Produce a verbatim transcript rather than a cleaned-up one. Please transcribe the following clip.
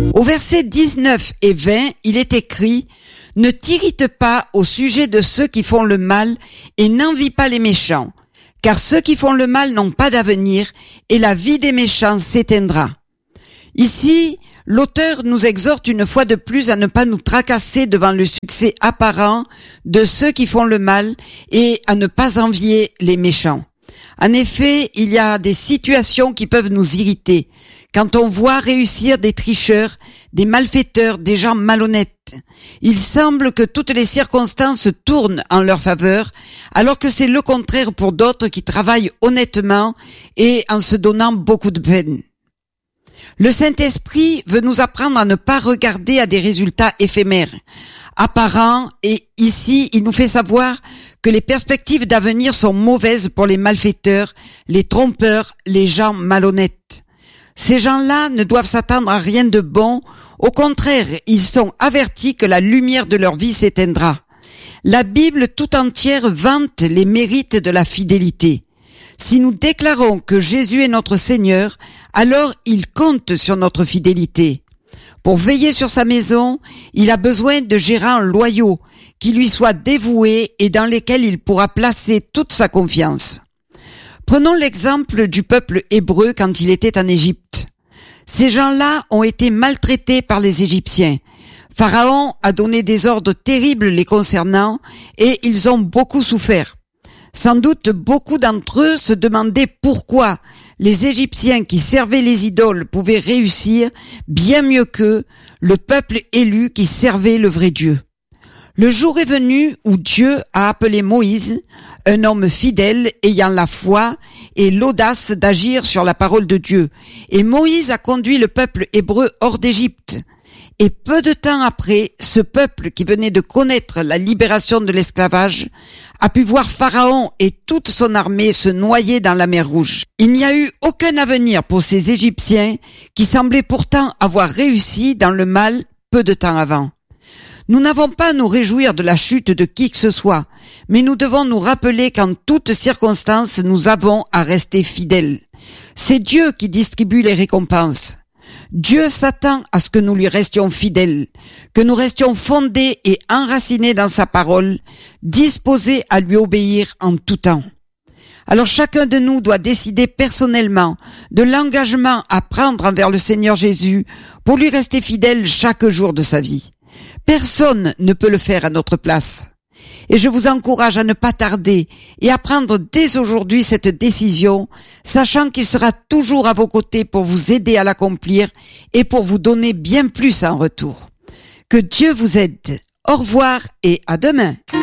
Au verset dix-neuf et vingt, il est écrit « Ne t'irrite pas au sujet de ceux qui font le mal et n'envie pas les méchants, car ceux qui font le mal n'ont pas d'avenir et la vie des méchants s'éteindra. » Ici, l'auteur nous exhorte une fois de plus à ne pas nous tracasser devant le succès apparent de ceux qui font le mal et à ne pas envier les méchants. En effet, il y a des situations qui peuvent nous irriter quand on voit réussir des tricheurs, des malfaiteurs, des gens malhonnêtes. Il semble que toutes les circonstances tournent en leur faveur, alors que c'est le contraire pour d'autres qui travaillent honnêtement et en se donnant beaucoup de peine. Le Saint-Esprit veut nous apprendre à ne pas regarder à des résultats éphémères, apparents, et ici, il nous fait savoir que les perspectives d'avenir sont mauvaises pour les malfaiteurs, les trompeurs, les gens malhonnêtes. Ces gens-là ne doivent s'attendre à rien de bon, au contraire, ils sont avertis que la lumière de leur vie s'éteindra. La Bible tout entière vante les mérites de la fidélité. Si nous déclarons que Jésus est notre Seigneur, alors il compte sur notre fidélité. Pour veiller sur sa maison, il a besoin de gérants loyaux, qui lui soient dévoués et dans lesquels il pourra placer toute sa confiance. Prenons l'exemple du peuple hébreu quand il était en Égypte. Ces gens-là ont été maltraités par les Égyptiens. Pharaon a donné des ordres terribles les concernant et ils ont beaucoup souffert. Sans doute beaucoup d'entre eux se demandaient pourquoi les Égyptiens qui servaient les idoles pouvaient réussir bien mieux qu'eux, le peuple élu qui servait le vrai Dieu. Le jour est venu où Dieu a appelé Moïse, un homme fidèle ayant la foi et l'audace d'agir sur la parole de Dieu. Et Moïse a conduit le peuple hébreu hors d'Égypte. Et peu de temps après, ce peuple qui venait de connaître la libération de l'esclavage a pu voir Pharaon et toute son armée se noyer dans la mer Rouge. Il n'y a eu aucun avenir pour ces Égyptiens qui semblaient pourtant avoir réussi dans le mal peu de temps avant. Nous n'avons pas à nous réjouir de la chute de qui que ce soit, mais nous devons nous rappeler qu'en toutes circonstances, nous avons à rester fidèles. C'est Dieu qui distribue les récompenses. Dieu s'attend à ce que nous lui restions fidèles, que nous restions fondés et enracinés dans sa parole, disposés à lui obéir en tout temps. Alors chacun de nous doit décider personnellement de l'engagement à prendre envers le Seigneur Jésus pour lui rester fidèle chaque jour de sa vie. Personne ne peut le faire à notre place. Et je vous encourage à ne pas tarder et à prendre dès aujourd'hui cette décision, sachant qu'il sera toujours à vos côtés pour vous aider à l'accomplir et pour vous donner bien plus en retour. Que Dieu vous aide. Au revoir et à demain.